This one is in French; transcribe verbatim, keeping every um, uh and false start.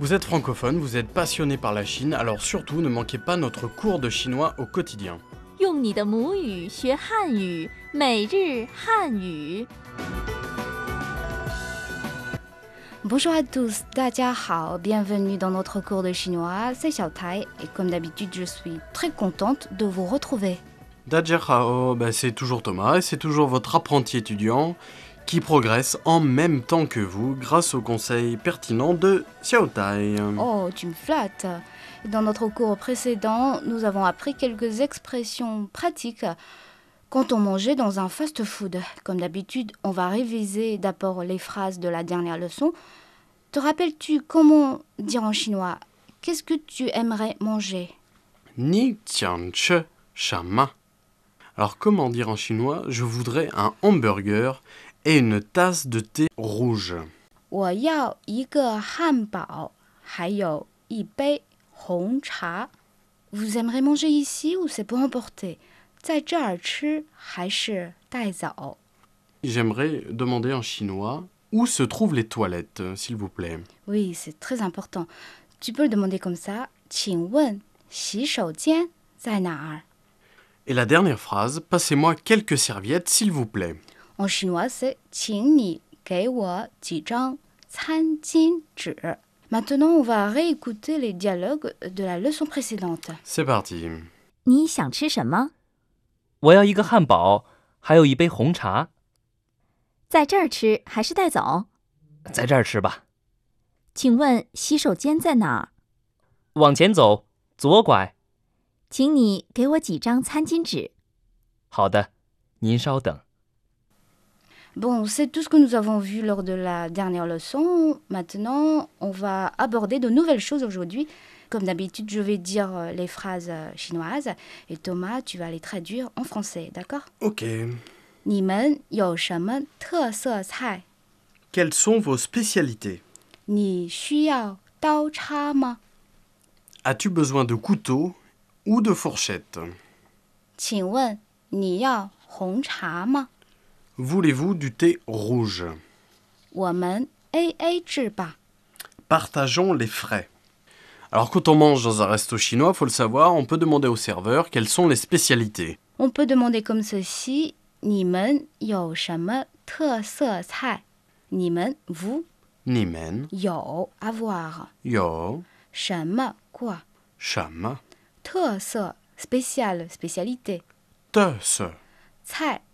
Vous êtes francophone, vous êtes passionné par la Chine, alors surtout ne manquez pas notre cours de chinois au quotidien. 用你的母语学汉语，每日汉语。 Bonjour à tous, 大家好, bienvenue dans notre cours de chinois, c'est Xiao Tai et comme d'habitude je suis très contente de vous retrouver. Dajiahao, ben c'est toujours Thomas et c'est toujours votre apprenti étudiant qui progresse en même temps que vous grâce aux conseils pertinents de Xiao Tai. Oh, tu me flattes. Dans notre cours précédent, nous avons appris quelques expressions pratiques quand on mangeait dans un fast-food. Comme d'habitude, on va réviser d'abord les phrases de la dernière leçon. Te rappelles-tu comment dire en chinois « Qu'est-ce que tu aimerais manger » Ni tian che shama. Alors comment dire en chinois « Je voudrais un hamburger et une tasse de thé rouge ». 我要一个汉堡，还有一杯红茶。 Vous aimerez manger ici ou c'est pour emporter 在这儿吃还是带走 J'aimerais demander en chinois où se trouvent les toilettes, s'il vous plaît. Oui, c'est très important. Tu peux le demander comme ça. 请问洗手间在哪儿 Et la dernière phrase, passez-moi quelques serviettes, s'il vous plaît. En chinois, c'est 请你给我几张餐巾纸 Maintenant, on va réécouter les dialogues de la leçon précédente. C'est parti. 你想吃什么？ 我要一个汉堡，还有一杯红茶。 在这儿吃还是带走？ 在这儿吃吧。 请问洗手间在哪儿？ 往前走，左拐。 请你给我几张餐巾纸。 好的，您稍等。 Bon, c'est tout ce que nous avons vu lors de la dernière leçon. Maintenant, on va aborder de nouvelles choses aujourd'hui. Comme d'habitude, je vais dire les phrases chinoises et Thomas, tu vas les traduire en français, d'accord? Ok. 你们有什么特色菜? Quelles sont vos spécialités? 你需要刀叉吗? As-tu besoin de couteau ou de fourchette? 请问你要红茶吗? Voulez-vous du thé rouge? 我们 A A 制吧 Partageons les frais. Alors quand on mange dans un resto chinois, faut le savoir, on peut demander au serveur quelles sont les spécialités. On peut demander comme ceci. 你们有什么特色菜? 你们 vous Nimen, 有 avoir yo, 什么 quoi? sham, 特色 spécial spécialité. te se. 菜